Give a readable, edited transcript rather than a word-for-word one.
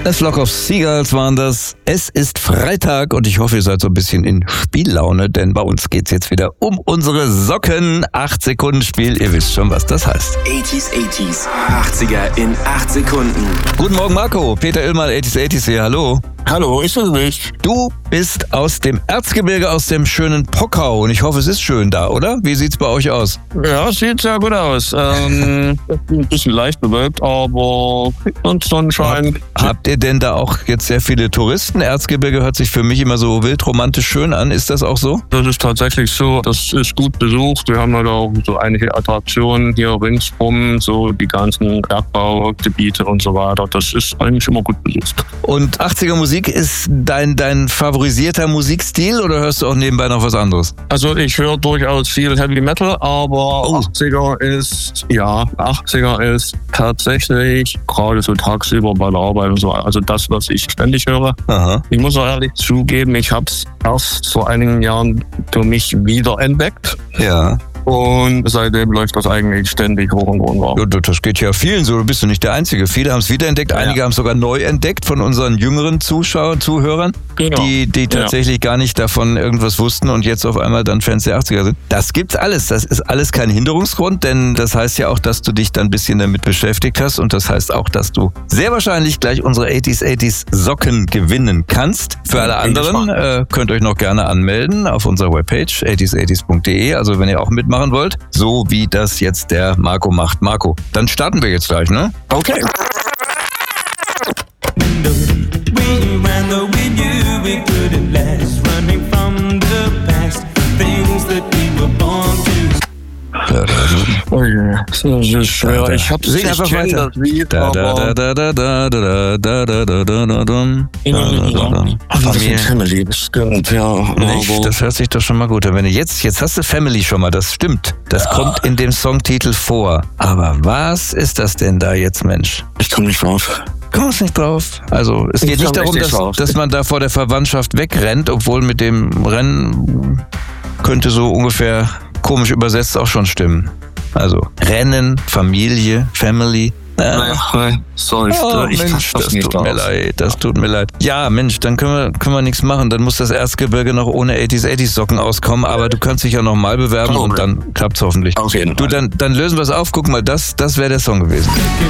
A Flock of Seagulls waren das. Es ist Freitag und ich hoffe, ihr seid so ein bisschen in Spiellaune, denn bei uns geht's jetzt wieder um unsere Socken. 8 Sekunden Spiel, ihr wisst schon, was das heißt. 80s, 80er in 8 Sekunden. Guten Morgen Marco, Peter Illmann, 80s hier, hallo. Hallo, ich bin mich. Du bist aus dem Erzgebirge, aus dem schönen Pockau und ich hoffe, es ist schön da, oder? Wie sieht's bei euch aus? Ja, sieht sehr gut aus. Ein bisschen leicht bewölkt, aber und Sonnenschein. Habt ihr denn da auch jetzt sehr viele Touristen? Erzgebirge hört sich für mich immer so wildromantisch schön an. Ist das auch so? Das ist tatsächlich so. Das ist gut besucht. Wir haben halt auch so einige Attraktionen hier ringsrum, so die ganzen Bergbaugebiete und so weiter. Das ist eigentlich immer gut besucht. Und 80er Musik ist dein favorisierter Musikstil oder hörst du auch nebenbei noch was anderes? Also ich höre durchaus viel Heavy Metal, aber 80er ist tatsächlich gerade so tagsüber bei der Arbeit und so, also das, was ich ständig höre. Aha. Ich muss auch ehrlich zugeben, ich habe es erst vor einigen Jahren für mich wiederentdeckt. Ja. Und seitdem läuft das eigentlich ständig hoch und runter. Ja, das geht ja vielen so, du bist du nicht der Einzige. Viele haben es wiederentdeckt, einige haben es sogar neu entdeckt von unseren jüngeren Zuhörern, genau. die tatsächlich gar nicht davon irgendwas wussten und jetzt auf einmal dann Fans der 80er sind. Das gibt's alles, das ist alles kein Hinderungsgrund, denn das heißt ja auch, dass du dich dann ein bisschen damit beschäftigt hast und das heißt auch, dass du sehr wahrscheinlich gleich unsere 80s Socken gewinnen kannst. Für alle anderen könnt euch noch gerne anmelden auf unserer Webpage 80s80s.de, also wenn ihr auch mitmacht wollt, so wie das jetzt der Marco macht. Marco, dann starten wir jetzt gleich, ne? Okay. Oh je, das ist schwer. Ich hab's Sing einfach weiter. Das Lied, Family bestimmt, ja. Das hört sich doch schon mal gut an. Wenn du jetzt hast du Family schon mal, das stimmt. Das kommt in dem Songtitel vor. Aber was ist das denn da jetzt, Mensch? Ich komme nicht drauf. Kommst nicht drauf. Also es geht nicht darum, dass man da vor der Verwandtschaft wegrennt, obwohl mit dem Rennen könnte so ungefähr komisch übersetzt auch schon stimmen. Also Rennen, Familie, Family. Sorry, Mensch, das tut mir leid. Ja, Mensch, dann können wir nichts machen. Dann muss das Erzgebirge noch ohne 80s Socken auskommen, aber du kannst dich ja nochmal bewerben und dann klappt's hoffentlich. Auf jeden Fall. Du, dann lösen wir es auf. Guck mal, das wäre der Song gewesen.